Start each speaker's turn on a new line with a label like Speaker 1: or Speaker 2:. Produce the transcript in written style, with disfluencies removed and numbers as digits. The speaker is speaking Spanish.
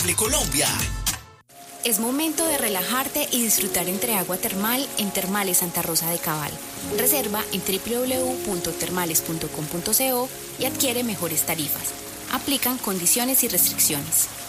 Speaker 1: Cable Colombia.
Speaker 2: Es momento de relajarte y disfrutar entre agua termal en Termales Santa Rosa de Cabal. Reserva en www.termales.com.co y adquiere mejores tarifas. Aplican condiciones y restricciones.